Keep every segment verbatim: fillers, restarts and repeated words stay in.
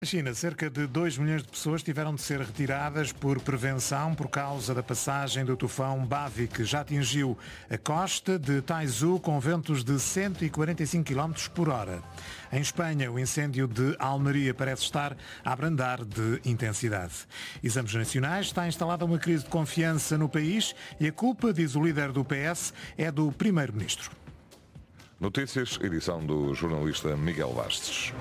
Na China, cerca de dois milhões de pessoas tiveram de ser retiradas por prevenção por causa da passagem do tufão Bavi, que já atingiu a costa de Taizhou com ventos de cento e quarenta e cinco quilómetros por hora. Em Espanha, o incêndio de Almeria parece estar a abrandar de intensidade. Exames nacionais, está instalada uma crise de confiança no país e a culpa, diz o líder do P S, é do primeiro-ministro. Notícias, edição do jornalista Miguel Bastos.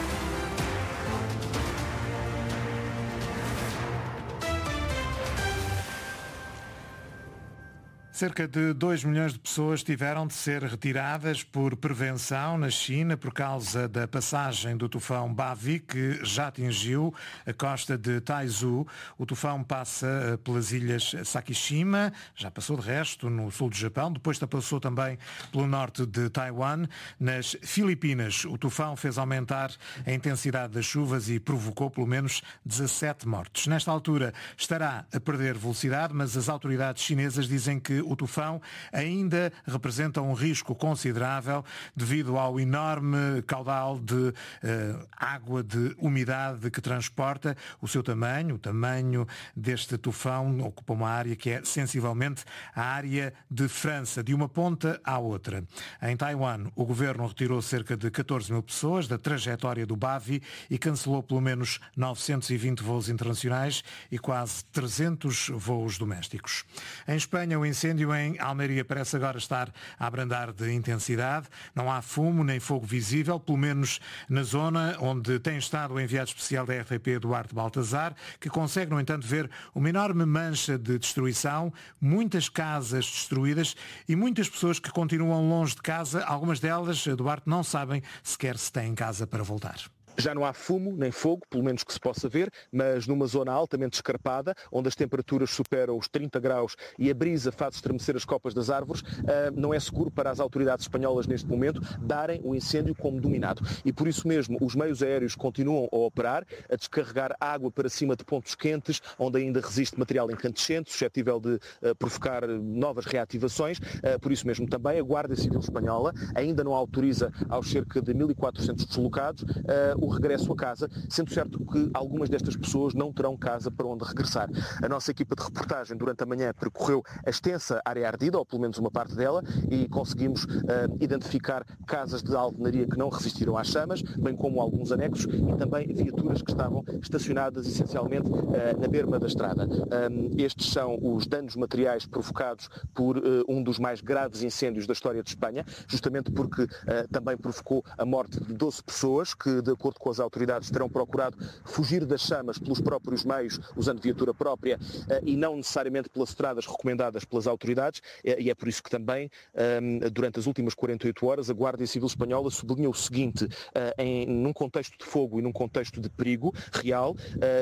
Cerca de dois milhões de pessoas tiveram de ser retiradas por prevenção na China por causa da passagem do tufão Bavi, que já atingiu a costa de Taizhou. O tufão passa pelas ilhas Sakishima, já passou de resto no sul do Japão, depois passou também pelo norte de Taiwan. Nas Filipinas, o tufão fez aumentar a intensidade das chuvas e provocou pelo menos dezassete mortes. Nesta altura estará a perder velocidade, mas as autoridades chinesas dizem que o tufão ainda representa um risco considerável devido ao enorme caudal de eh, água, de umidade que transporta. O seu tamanho, o tamanho deste tufão ocupa uma área que é sensivelmente a área de França, de uma ponta à outra. Em Taiwan, o governo retirou cerca de catorze mil pessoas da trajetória do Bavi e cancelou pelo menos novecentos e vinte voos internacionais e quase trezentos voos domésticos. Em Espanha, o incêndio em Almeria parece agora estar a abrandar de intensidade. Não há fumo nem fogo visível, pelo menos na zona onde tem estado o enviado especial da R T P, Duarte Baltazar, que consegue, no entanto, ver uma enorme mancha de destruição, muitas casas destruídas e muitas pessoas que continuam longe de casa. Algumas delas, Duarte, não sabem sequer se têm casa para voltar. Já não há fumo nem fogo, pelo menos que se possa ver, mas numa zona altamente escarpada, onde as temperaturas superam os trinta graus e a brisa faz estremecer as copas das árvores, não é seguro para as autoridades espanholas neste momento darem o incêndio como dominado. E por isso mesmo os meios aéreos continuam a operar, a descarregar água para cima de pontos quentes, onde ainda resiste material incandescente, suscetível de provocar novas reativações. Por isso mesmo também a Guarda Civil Espanhola ainda não autoriza aos cerca de mil e quatrocentos deslocados o regresso a casa, sendo certo que algumas destas pessoas não terão casa para onde regressar. A nossa equipa de reportagem durante a manhã percorreu a extensa área ardida, ou pelo menos uma parte dela, e conseguimos uh, identificar casas de alvenaria que não resistiram às chamas, bem como alguns anexos e também viaturas que estavam estacionadas essencialmente uh, na berma da estrada. Um, estes são os danos materiais provocados por uh, um dos mais graves incêndios da história de Espanha, justamente porque uh, também provocou a morte de doze pessoas que, de acordo com as autoridades, terão procurado fugir das chamas pelos próprios meios, usando viatura própria e não necessariamente pelas estradas recomendadas pelas autoridades, e é por isso que também, durante as últimas quarenta e oito horas, a Guarda Civil Espanhola sublinhou o seguinte: em, num contexto de fogo e num contexto de perigo real,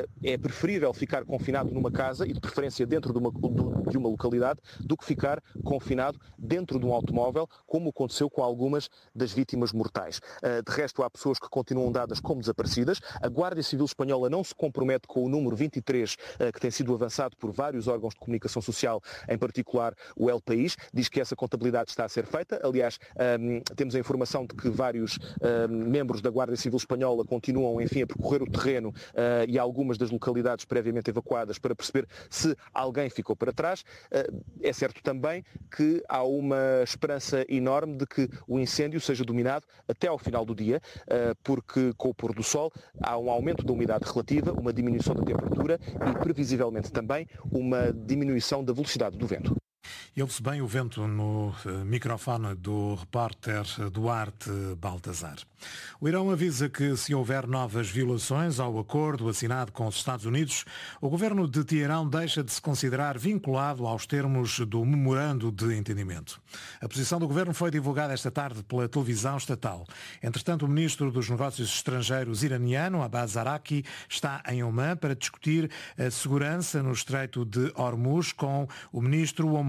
é preferível ficar confinado numa casa, e de preferência dentro de uma, de uma localidade, do que ficar confinado dentro de um automóvel, como aconteceu com algumas das vítimas mortais. De resto, há pessoas que continuam dadas como desaparecidas. A Guarda Civil Espanhola não se compromete com o número vinte e três que tem sido avançado por vários órgãos de comunicação social, em particular o El País. Diz que essa contabilidade está a ser feita. Aliás, um, temos a informação de que vários um, membros da Guarda Civil Espanhola continuam, enfim, a percorrer o terreno uh, e algumas das localidades previamente evacuadas para perceber se alguém ficou para trás. Uh, é certo também que há uma esperança enorme de que o incêndio seja dominado até ao final do dia, uh, porque com o pôr do sol há um aumento da umidade relativa, uma diminuição da temperatura e, previsivelmente também, uma diminuição da velocidade do vento. E ouve-se bem o vento no microfone do repórter Duarte Baltazar. O Irão avisa que, se houver novas violações ao acordo assinado com os Estados Unidos, o governo de Teherão deixa de se considerar vinculado aos termos do memorando de entendimento. A posição do governo foi divulgada esta tarde pela televisão estatal. Entretanto, o ministro dos Negócios Estrangeiros iraniano, Abbas Araqi, está em Omã para discutir a segurança no Estreito de Hormuz com o ministro homólogo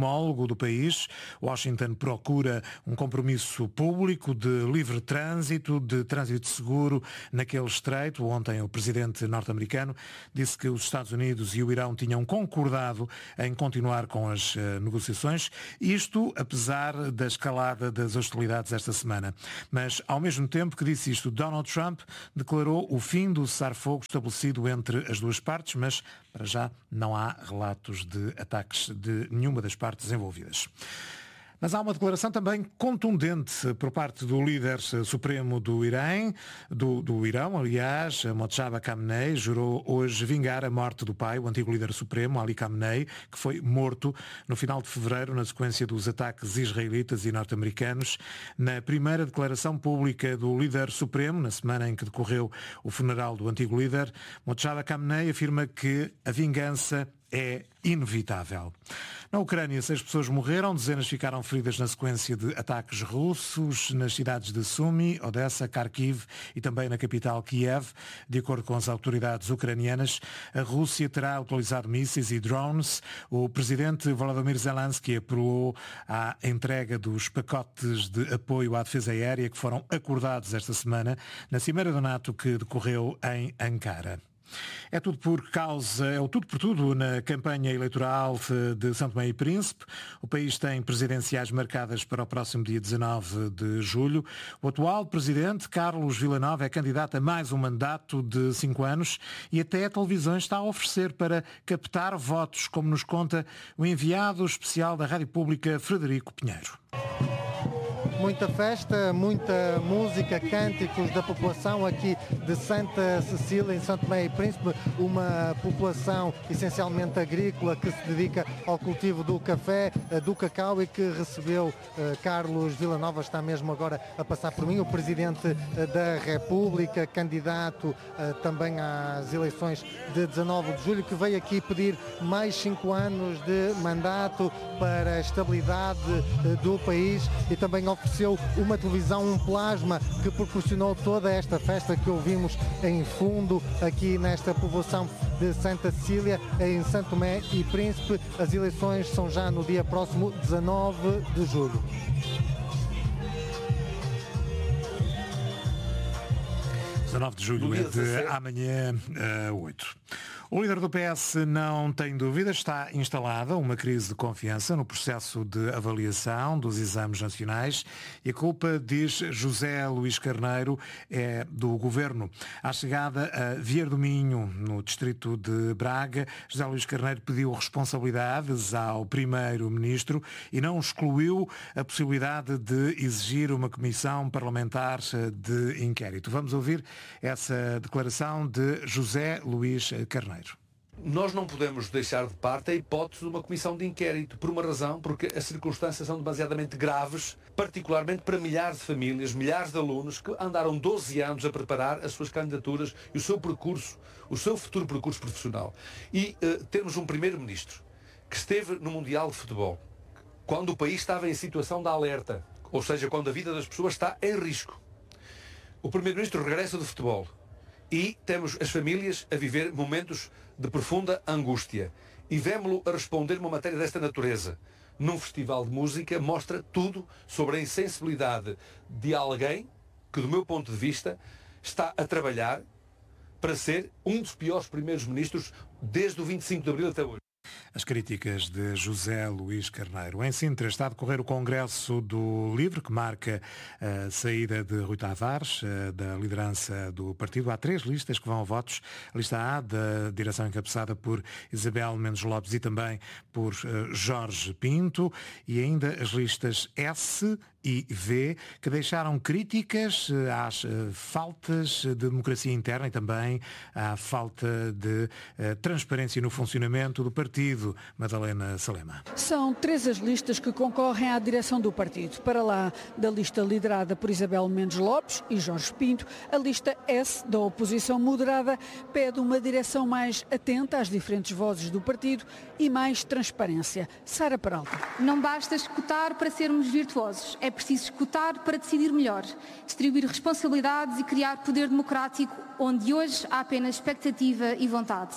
homólogo do país. Washington procura um compromisso público de livre trânsito, de trânsito seguro naquele estreito. Ontem o presidente norte-americano disse que os Estados Unidos e o Irão tinham concordado em continuar com as uh, negociações, isto apesar da escalada das hostilidades esta semana. Mas, ao mesmo tempo que disse isto, Donald Trump declarou o fim do cessar-fogo estabelecido entre as duas partes, mas para já não há relatos de ataques de nenhuma das partes envolvidas. Mas há uma declaração também contundente por parte do líder supremo do Irã, do, do Irão, aliás, Mojtaba Khamenei, jurou hoje vingar a morte do pai, o antigo líder supremo, Ali Khamenei, que foi morto no final de fevereiro na sequência dos ataques israelitas e norte-americanos. Na primeira declaração pública do líder supremo, na semana em que decorreu o funeral do antigo líder, Mojtaba Khamenei afirma que a vingança é inevitável. Na Ucrânia, seis pessoas morreram, dezenas ficaram feridas na sequência de ataques russos nas cidades de Sumy, Odessa, Kharkiv e também na capital Kiev. De acordo com as autoridades ucranianas, a Rússia terá utilizado mísseis e drones. O presidente Volodymyr Zelensky apelou à entrega dos pacotes de apoio à defesa aérea que foram acordados esta semana na Cimeira do NATO que decorreu em Ankara. É tudo por causa, é o tudo por tudo na campanha eleitoral de São Tomé e Príncipe. O país tem presidenciais marcadas para o próximo dia dezanove de julho. O atual presidente, Carlos Villanova, é candidato a mais um mandato de cinco anos e até a televisão está a oferecer para captar votos, como nos conta o enviado especial da Rádio Pública, Frederico Pinheiro. Muita festa, muita música, cânticos da população aqui de Santa Cecília, em São Tomé e Príncipe, uma população essencialmente agrícola que se dedica ao cultivo do café, do cacau e que recebeu eh, Carlos Villanova, está mesmo agora a passar por mim, o Presidente da República, candidato eh, também às eleições de dezanove de julho, que veio aqui pedir mais cinco anos de mandato para a estabilidade eh, do país e também ofereceu uma televisão, um plasma que proporcionou toda esta festa que ouvimos em fundo aqui nesta povoação de Santa Cecília, em São Tomé e Príncipe. As eleições são já no dia próximo, dezanove de julho. dezanove de julho é de amanhã a oito. O líder do P S não tem dúvidas, está instalada uma crise de confiança no processo de avaliação dos exames nacionais e a culpa, diz José Luís Carneiro, é do Governo. À chegada a Vier do Minho, no distrito de Braga, José Luís Carneiro pediu responsabilidades ao Primeiro-Ministro e não excluiu a possibilidade de exigir uma comissão parlamentar de inquérito. Vamos ouvir essa declaração de José Luís Carneiro. Nós não podemos deixar de parte a hipótese de uma comissão de inquérito, por uma razão, porque as circunstâncias são demasiadamente graves, particularmente para milhares de famílias, milhares de alunos que andaram doze anos a preparar as suas candidaturas e o seu percurso, o seu futuro percurso profissional. E uh, termos um primeiro-ministro que esteve no Mundial de Futebol, quando o país estava em situação de alerta, ou seja, quando a vida das pessoas está em risco. O primeiro-ministro regressa do futebol e temos as famílias a viver momentos de profunda angústia. E vemo-lo a responder uma matéria desta natureza. Num festival de música mostra tudo sobre a insensibilidade de alguém que, do meu ponto de vista, está a trabalhar para ser um dos piores primeiros-ministros desde o vinte e cinco de abril até hoje. As críticas de José Luís Carneiro. Em Sintra está a decorrer o Congresso do Livre, que marca a saída de Rui Tavares, da liderança do partido. Há três listas que vão a votos. A lista A, da direção encabeçada por Isabel Mendes Lopes e também por Jorge Pinto. E ainda as listas S e V, que deixaram críticas às faltas de democracia interna e também à falta de transparência no funcionamento do partido. Madalena Salema. São três as listas que concorrem à direção do partido. Para lá da lista liderada por Isabel Mendes Lopes e Jorge Pinto, a lista S, da oposição moderada, pede uma direção mais atenta às diferentes vozes do partido e mais transparência. Sara Peralta. Não basta escutar para sermos virtuosos. É preciso escutar para decidir melhor, distribuir responsabilidades e criar poder democrático onde hoje há apenas expectativa e vontade.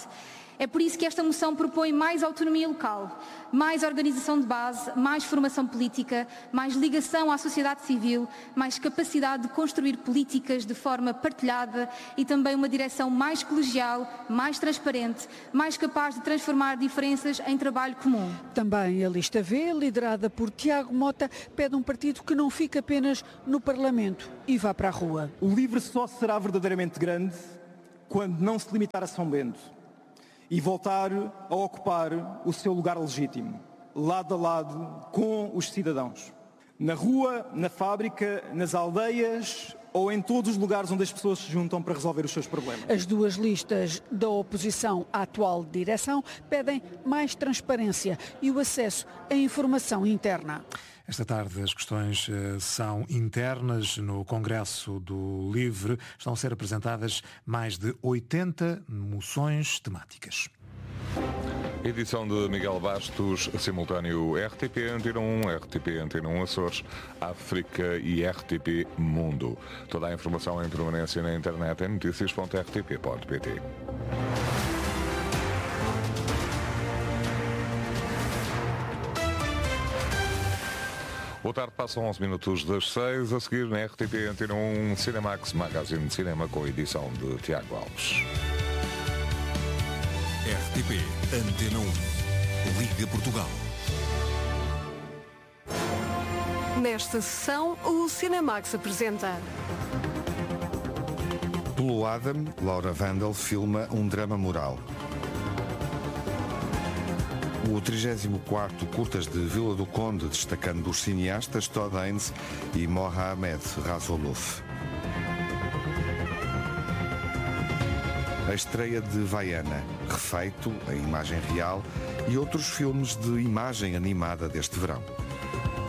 É por isso que esta moção propõe mais autonomia local, mais organização de base, mais formação política, mais ligação à sociedade civil, mais capacidade de construir políticas de forma partilhada e também uma direção mais colegial, mais transparente, mais capaz de transformar diferenças em trabalho comum. Também a lista V, liderada por Tiago Mota, pede um partido que não fique apenas no Parlamento e vá para a rua. O LIVRE só será verdadeiramente grande quando não se limitar a São Bento e voltar a ocupar o seu lugar legítimo, lado a lado com os cidadãos. Na rua, na fábrica, nas aldeias ou em todos os lugares onde as pessoas se juntam para resolver os seus problemas. As duas listas da oposição à atual direção pedem mais transparência e o acesso à informação interna. Esta tarde as questões são internas. No Congresso do LIVRE estão a ser apresentadas mais de oitenta moções temáticas. Edição de Miguel Bastos, simultâneo R T P Antena um, R T P Antena um Açores, África e R T P Mundo. Toda a informação em permanência na internet em notícias ponto r t p ponto p t. Boa tarde, passam onze minutos das seis. A seguir na R T P Antena um, Cinemax, Magazine de Cinema, com a edição de Tiago Alves. R T P Antena um, Liga Portugal. Nesta sessão, o Cinemax apresenta... Pelo Adam, Laura Vandal filma um drama moral. O trigésimo quarto Curtas de Vila do Conde, destacando os cineastas Todd Haynes e Mohamed Razolouf. A estreia de Vaiana, refeito, a imagem real e outros filmes de imagem animada deste verão.